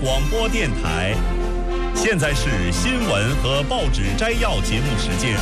广播电台。现在是新闻和报纸摘要节目时间。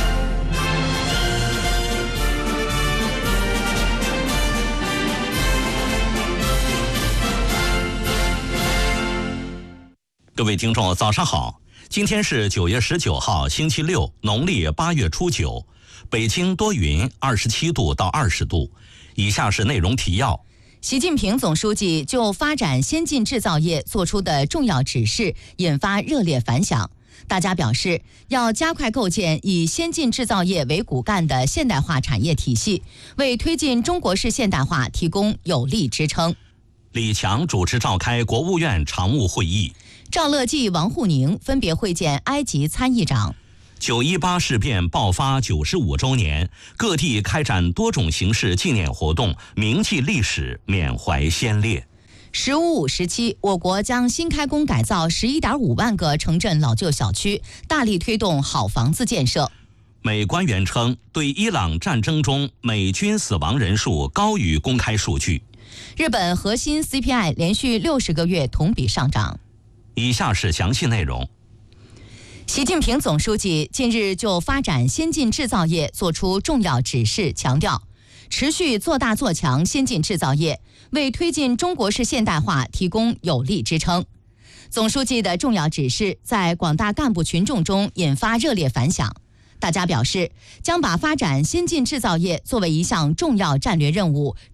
各位听众，早上好！今天是9月19号，星期六，农历8月初9。北京多云，27度到20度。以下是内容提要。 习近平总书记就发展先进制造业作出的重要指示引发热烈反响。大家表示，要加快构建以先进制造业为骨干的现代化产业体系，为推进中国式现代化提供有力支撑。 李强主持召开国务院常务会议。 赵乐际、王沪宁分别会见埃及参议长。 9·18事变爆发95周年，各地开展多种形式纪念活动，铭记历史，缅怀先烈。 15-5时期，我国将新开工改造11.5万个城镇老旧小区，大力推动好房子建设。 美官员称，对伊朗战争中美军死亡人数高于公开数据。 日本核心 CPI 连续60个月同比上涨。 以下是详细内容。 习近平总书记近日就发展先进制造业作出重要指示，强调持续做大做强先进制造业，为推进中国式现代化提供有力支撑。总书记的重要指示在广大干部群众中引发热烈反响。大家表示，将把发展先进制造业作为一项重要战略任务，